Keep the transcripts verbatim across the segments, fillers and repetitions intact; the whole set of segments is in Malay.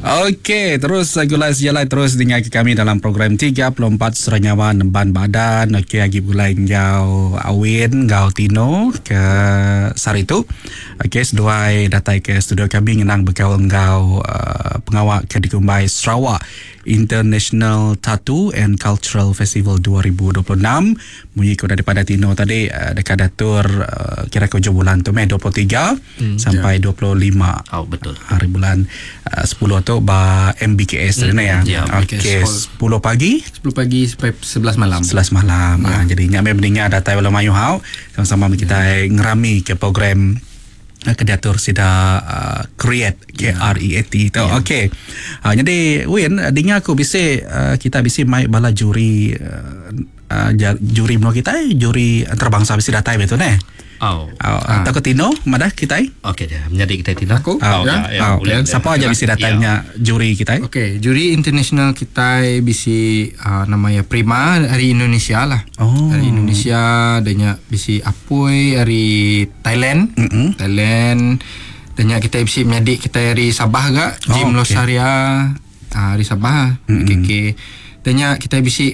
Okey, terus gulai sejalan terus dengan kami dalam program tiga puluh empat Suranyawan Nemban Badan. Okey, lagi gulai ngau Awin, ngau Tino ke Saritu. Okey, seduai datai ke studio kami ngenang bekau ngau uh, pengawal ke Dikumbai Sarawak International Tattoo and Cultural Festival dua ribu dua puluh enam. Munyi ko daripada Tino tadi uh, dekat datur uh, kira ko bulan tu Mei dua puluh tiga hmm, sampai yeah. dua puluh lima. Oh, betul. Hari bulan uh, sepuluh tu ba M B K S hmm, ya. Yeah, okey, sepuluh pagi, sepuluh pagi sampai sebelas malam. sebelas malam. Yeah. Ha, jadi nyame mendingan datai wala mayu hau sama-sama kita yeah. ngerami ke program Kedatur Sida uh, Create K R E A T tu. Yeah. Okey. Uh, jadi Win dengar aku bisa uh, kita bisa mai bala juri uh, uh, juri menua kita juri antarabangsa bisa datai betul ne. Oh. Oh, ah. Tak Tino, madah kita. Okey dah. Menjadi kita Tino. Aku. Oh, ya. Ya, oh, boleh. Siapa aja bisa datanya yeah. juri kita? Okey, juri international kita bisa uh, namanya Prima dari Indonesia lah. Oh. Dari Indonesia adanya bisa Apoy dari Thailand. Mm-hmm. Thailand. Adanya kita bisa menjadi kita dari Sabah gak, oh, Jim okay. Losaria uh, dari Sabah. Mm-hmm. Okey. Adanya kita bisa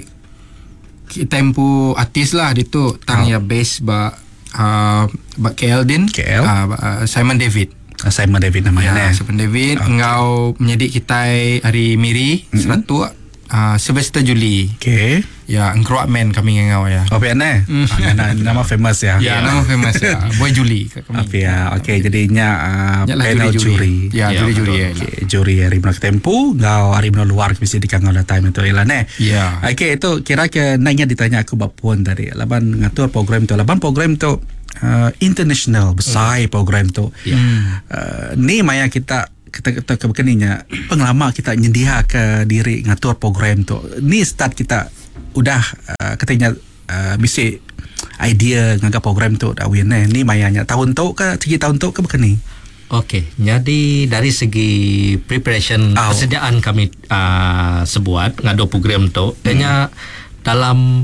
kita empu artis lah itu tang oh. ya base ba Uh, K L din K L uh, uh, Simon David uh, Simon David namanya ya, Simon David okay. Engau menjadi kita hari Miri mm-hmm. Seratu uh, Sylvester Julie okay. Ya engkau men kami ngau ya oh pian eh mm. nama, nama famous ya ya, ya. Nama famous ya Boy Julie kami okay, ya. Okey jadinya uh, panel juri ya, ya juri-juri ya, okay. Juri hari Mino Tempu ngau hari Mino luar bisa dikangau datang itu ilan eh ya okey itu kira ke nanya ditanya aku bapun tadi laban ngatur program tu laban program tu uh, international besar mm. program tu yeah. uh, ni maya kita kita kita kebekaninya penglama kita nyedia ke diri ngatur program tu ni start kita udah uh, katanya uh, bisa idea ngaga program tu dah win eh ni mayanya tahun tu ke tiga tahun tu ke bekani. Okey, jadi dari segi preparation oh. persediaan kami uh, sebuat ngado program tu hanya hmm. dalam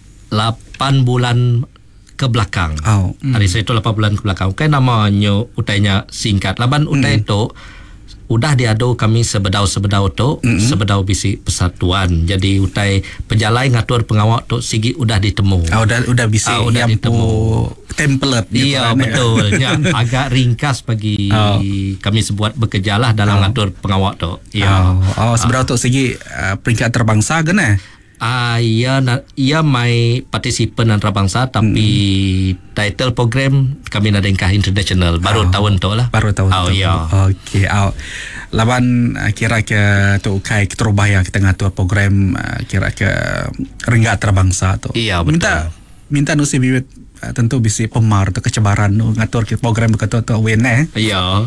lapan bulan ke belakang. Oh. Hari hmm. itu lapan bulan ke belakang. Kan namanya utainya singkat. Laban utai hmm. tu udah diado kami sebedau-sebedau tu mm-hmm. sebedau bisi persatuan. Jadi utai penjalai ngatur pengawal tu sigi udah ditemu. Ah, udah udah bisa ah, udah ditemu template iya betul ya, agak ringkas bagi oh. kami sebuat bekerja lah dalam oh. ngatur pengawal tu. Ya. Oh, oh sebedau tu segi uh, peringkat terbangsa kan eh? Ah ia ia mai partisipan antarabangsa tapi mm. title program kami nak dengkah international baru oh. tahun tu lah. Baru tahun oh, tu. Ya. Okey. Oh. Laban kira ke tu kai keterubaya kita ngatur program kira ke renggat antarabangsa tu. Iya betul. Minta minta nusi bibit tentu bisi pemar tu kecabaran nu ngatur program betul tu win eh. Iya.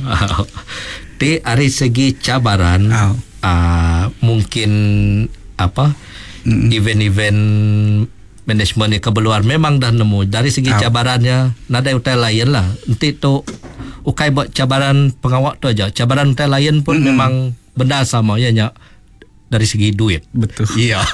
Di dari segi cabaran oh. uh, mungkin apa Mm-hmm. event-event management ke luar memang dah nemu dari segi oh. cabarannya nada utai lain lah nanti tu ukai buat cabaran pengawal tu aja cabaran utai lain pun mm-hmm. memang benda sama ya nyak dari segi duit betul iya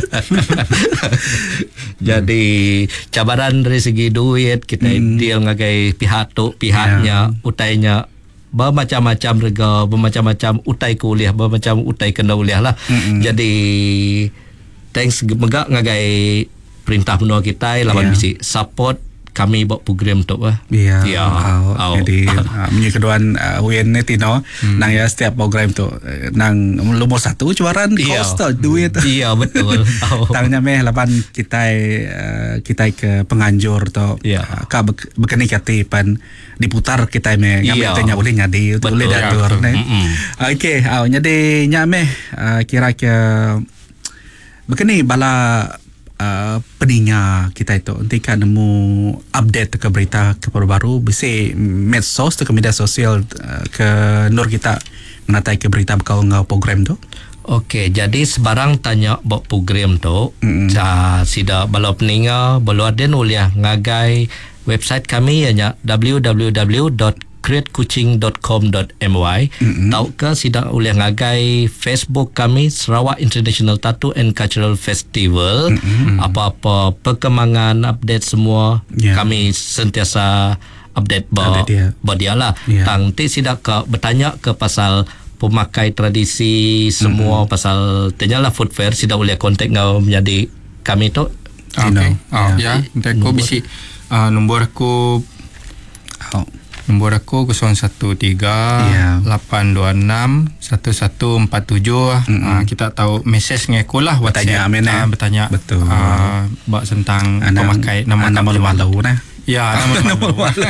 jadi cabaran dari segi duit kita mm. deal ngagai pihak tu pihaknya yeah. utainya bermacam-macam rega bermacam-macam utai kuliah bermacam utai kena kuliah lah mm-hmm. jadi thanks megak ngagai perintah menua kita lawan yeah. bisi support kami buat program tu lah. Ya. Yeah. Oh, oh. Jadi uh, menye keduan uh, Wen Tino hmm. nang ya setiap program tu nang lumur satu cuaran yeah. cost tu duit. Iya yeah, betul. Oh. Tangnya meh lapan kita uh, kita ke penganjur tu yeah. uh, ka bekeni katipan diputar kita meh ngambil yeah. tanya boleh nyadi boleh datur ne. Okey, au nyadi nyameh uh, kira ke begini bala uh, peninga kita itu nanti kan nemu update ke berita ke baru-baru bisa medsos ke media sosial uh, ke nur kita menatai ke berita bakal ngau program tu. Okey, jadi sebarang tanya buat program tu mm-hmm. ja, sida bala peninga bala den uliah ngagai website kami ianya w w w dot create kuching dot com dot m y mm-hmm. tau ke sidang oleh ngagai Facebook kami Sarawak International Tattoo and Cultural Festival mm-hmm. apa-apa perkembangan update semua yeah. kami sentiasa update ba dia lah yeah. tang ti sidak ke bertanya ke pasal pemakai tradisi semua mm-hmm. pasal tenyalah food fair sida boleh kontak ngau menjadi kami tu. Okay. Oh, ya, yeah. Aku bisi uh, nombor aku oh. Nombor aku kosong satu tiga lapan dua enam satu satu empat tujuh. Mm-hmm. Uh, kita tahu mesej ngaku lah bertanya amin uh, bertanya betul. Uh, bak tentang Ana, pemakai nama nama malu nah. Ya, nama malu.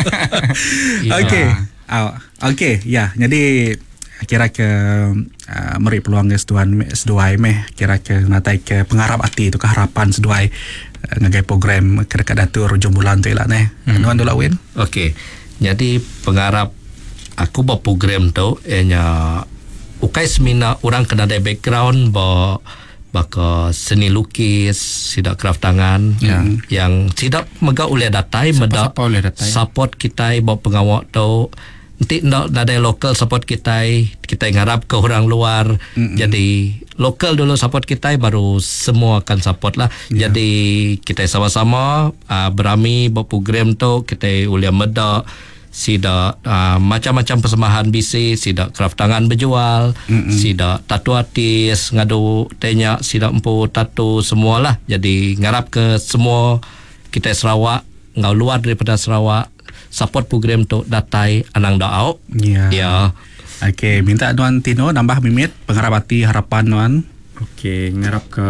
Okey. Oh, okey, ya. Jadi kira ke uh, meri peluang seduan seduai meh kira ke natai ke pengharap hati tu keharapan seduai uh, ngagai program kedekat datur hujung bulan tu lah neh. Hmm. Nuan dulu Win. Okey. Jadi pengharap aku buat program tu ianya ukai semina orang kena ada background ba baka seni lukis, sidak craft tangan yeah. yang tidak mega oleh datai meda support kita buat pengawak tu. Nanti nak ada local support kita, kita ngarap ke orang luar. Mm-hmm. Jadi local dulu support kita, baru semua akan support lah. Yeah. Jadi kita sama-sama uh, berami buat program tu, kita uliah meda sida uh, macam-macam persembahan bisi, sida craft tangan berjual, mm-hmm. sida tatu artis ngadu tanya, sida empu tatu semualah. Jadi ngarap ke semua kita Sarawak, ngau luar daripada Sarawak support program tu datai anang daau. Ya. Yeah. Okey, minta Nuan Tino nambah mimit pengharap hati harapan Nuan. Okey, ngarap ke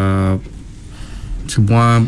semua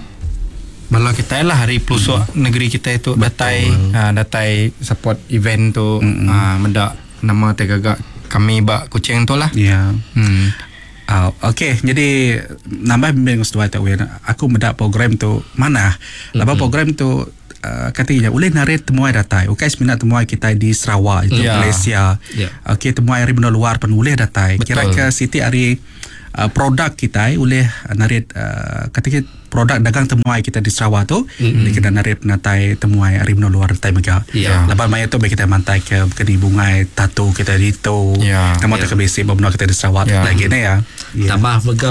bala kita lah hari pelosok mm-hmm. negeri kita itu datai uh, datai support event tu mm-hmm. uh, mendak nama tegagak kami bak Kuching tu lah. Ya. Yeah. Hmm. Oh, okey, jadi nambah mimit sesuai tak Win. Aku mendak program tu mana? Mm-hmm. Lepas program tu Uh, katanya boleh narik temuai datai. Okey, seminat temuai kita di Sarawak itu yeah. Malaysia. Yeah. Okey, temuai dari benda luar pun boleh datai. Kira ke Siti hari uh, produk kita boleh narik uh, katanya produk dagang temuai kita di Sarawak tu mm-hmm. kita narik datai temuai dari benda luar datai mega. Yeah. Lepas mai tu kita mantai ke keni bungai tato kita di tu. Yeah. Nama yeah. tak basic benda kita di Sarawak yeah. lagi ni ya. Yeah. Tambah mega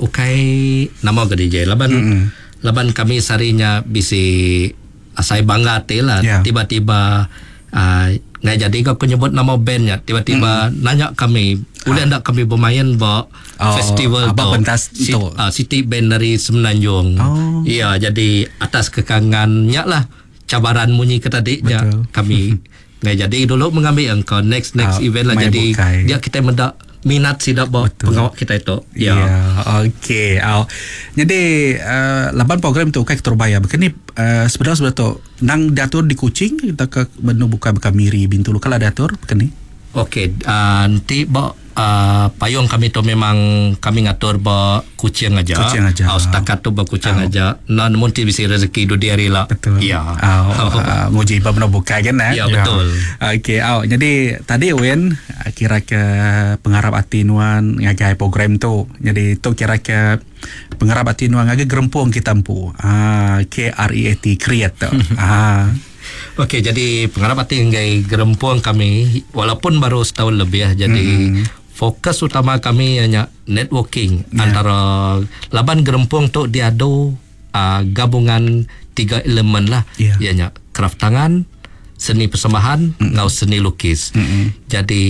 ukai nama ke D J. Laban mm-hmm. laban kami sarinya bisi saya bangga lah yeah. tiba-tiba uh, nggak jadi kau nyebut nama bandnya tiba-tiba mm. nanya kami boleh tak kami bermain buat oh, festival tu si, uh, City Band dari Semenanjung. Oh. Ya, jadi atas kekangannya lah cabaran munyi ke tadi ya, kami nggak jadi dulu mengambil engkau next next uh, event lah jadi bukai. Dia kita mendak minat sidak bawa pengawak kita itu. Ya. Yeah. Okey. Oh. Jadi uh, laban program tu kayak terbaya. Begini uh, sebenarnya sebenarnya tu nang diatur di Kuching kita ke menu buka buka miri Bintulu kalau diatur begini. Okey. Uh, nanti bawa uh, payung kami tu memang kami ngatur bawa Kuching aja. Kuching aja. Oh, setakat tu bawa Kuching oh. aja. Nan mungkin bisa rezeki dua hari lah. Betul. Ya. Oh, uh, muji bab menu buka kan eh? Ya betul. Okey. Oh, jadi tadi Win kira ke pengharap hati Nuan ngagai program tu. Jadi tu kira ke pengharap hati Nuan ngagai gerempung kita empu. Ah, K R E A T create tu. Ah. Okey, jadi pengharap hati ngagai gerempung kami walaupun baru setahun lebih ya. Jadi mm-hmm. fokus utama kami hanya networking yeah. antara laban gerempung tu dia ada uh, gabungan tiga elemen lah. Yeah. Ianya craft tangan, seni persembahan, mm-hmm. ngau seni lukis. Mm-hmm. Jadi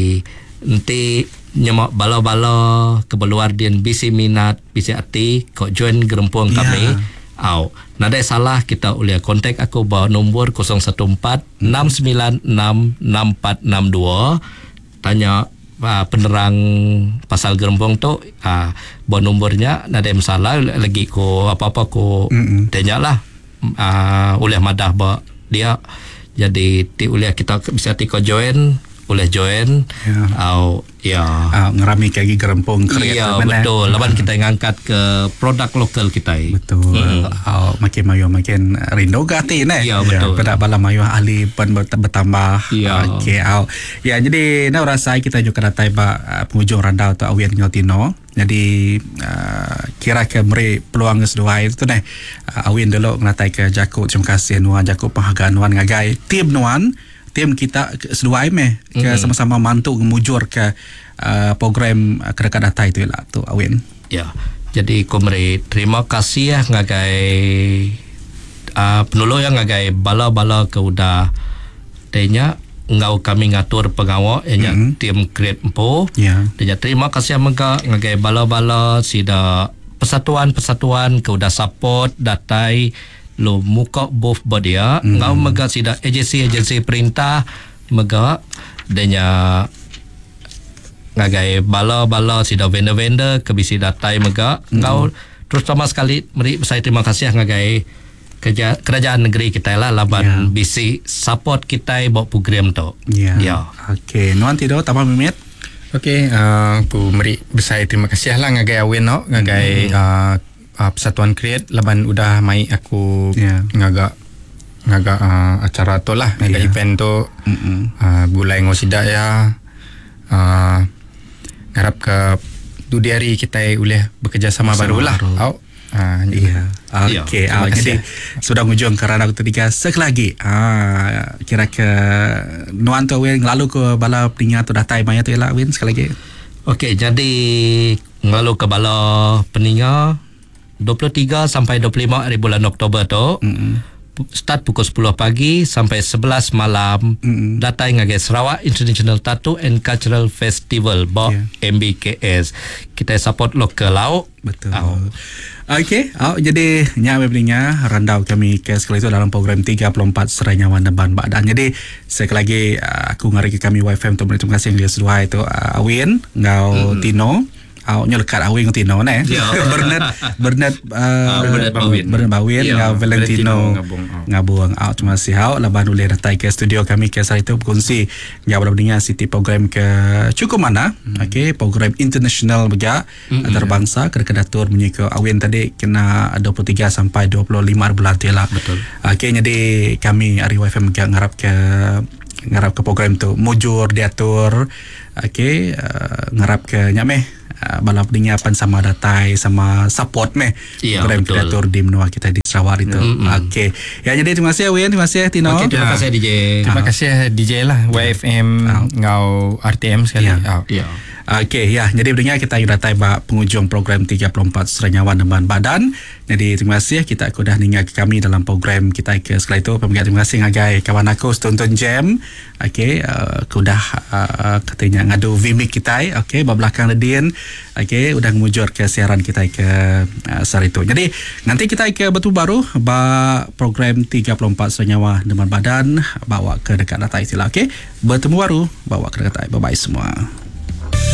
nanti nyemak bala-bala kebeluar din bisi minat, bisi hati kau join gerempung yeah. kami. Au, nada salah kita boleh kontak aku bawa nombor kosong satu empat enam sembilan enam enam empat enam dua. Tanya uh, penerang pasal gerempung tu uh, bawa nombornya nada masalah lagi ko apa-apa ko mm-hmm. tanya lah uh, oleh madah bawa dia. Jadi ti oleh kita bisa tiko join boleh join yeah. au ya uh, ngerami kaki gerempung kreatif. Ya betul. Laban kita ngangkat ke produk lokal kita. Betul. Hmm. Uh, makin mayu makin rindu gati ne. Ya betul. Pada bala mayu ahli pun bertambah. Ya. Okey. Uh, ya jadi na rasa kita juga datai ba uh, penghujung randau tu awian ngotino. Jadi uh, kira ke meri peluang sedua itu ne uh, awin dulu ngatai ke Jakub. Terima kasih Nuan Jakub penghargaan Nuan ngagai tim Nuan. Tim kita sedua meh ke mm-hmm. sama-sama mantu mujur ke uh, program kedekat data itu lah tu Awin. Ya. Jadi komre terima kasih ya ngagai uh, penolong yang ngagai bala-bala ke udah tanya ngau kami ngatur pengawak nya mm-hmm. tim Create Empo. Ya. Yeah. Terima kasih mega ngagai bala-bala sida persatuan-persatuan ke udah support datai lo muka both bodia mm. ngau mega sida agensi-agensi perintah mega denya ngagai bala-bala sida vendor-vendor ke bisi datai mega mm. ngau terutama sekali meri saya terima kasih ngagai kerja, kerajaan negeri kita lah laban yeah. bisi support kita bawa program tu. Ya. Yeah. Yeah. Okey, nuan tido tambah mimit. Okey, uh, aku meri besar terima kasih lah ngagai awin no, ngagai mm-hmm. uh, uh, Persatuan Create laban udah mai aku yeah. ngagak ngagak uh, acara tu lah, ngagak yeah. event tu. Mm-hmm. Uh, bulai ngosida ya. Uh, ngarap ke tu hari kita boleh bekerjasama baru lah. Au. Ah, iya. Okey, ah, jadi sudah hujung kerana aku ketiga sekali lagi. Ah, kira ke nuan tu win lalu ke bala peningat tu datai maya tu lah win sekali lagi. Okey, jadi lalu ke bala peningat dua puluh tiga sampai dua puluh lima hari bulan Oktober tu. Mm-hmm. Start pukul sepuluh pagi sampai sebelas malam. Mm-hmm. Datai ngagai Sarawak International Tattoo and Cultural Festival bo yeah. M B K S. Kita support lokal lauk. Betul. Oh. Okey, oh, jadi nyawa belinya randau kami ke sekali itu dalam program tiga puluh empat Seranyawan Deban Badan. Jadi sekali lagi aku ngari kami Y F M tu terima kasih yang dia sedua itu uh, Awin ngau mm-hmm. Tino. Au nyelekat awing Tino ne. Yeah. Bernard Bernard uh, Bernard Bawin. Bernard Bawin yeah. ngau Valentino ngabung. Ngabung. Au terima kasih hau laban boleh datang ke studio kami ke hari itu berkongsi ngau berbandingan City program ke cukup mana. Hmm. Okey, program international beja hmm. antarabangsa ke kedatur bunyi ke awin tadi kena dua puluh tiga sampai dua puluh lima bulan tu lah. Betul. Okey, jadi kami hari Y F M ngarap ke ngarap ke program tu mujur diatur. Okey, uh, ngarap ke nyameh Uh, balap penyiapan sama datai sama support meh ya, program kreator di menua kita di Sarawak itu. Mm-hmm. Okey. Ya jadi terima kasih Win, terima kasih Tino. Okay, terima kasih D J. Terima kasih D J lah Y F M oh. ngau R T M sekali. Ya. Oh. Ya. Okey, ya. Jadi berdengar kita datai ba penghujung program tiga puluh empat Seranyawan Deban Badan. Jadi terima kasih kita aku dah ningat kami dalam program kita ke sekali itu. Pemirsa terima kasih ngagai kawan aku Stonton Jam. Okey, uh, aku dah uh, katanya ngadu vimik kita. Okey, belakang Nadine. Okey, udah mujur ke siaran kita ke uh, sehari itu. Jadi nanti kita ke betul baru ba program tiga puluh empat Seranyawan Deban Badan bawa ke dekat datai sila. Okey, bertemu baru bawa ke dekat datai. Bye bye semua.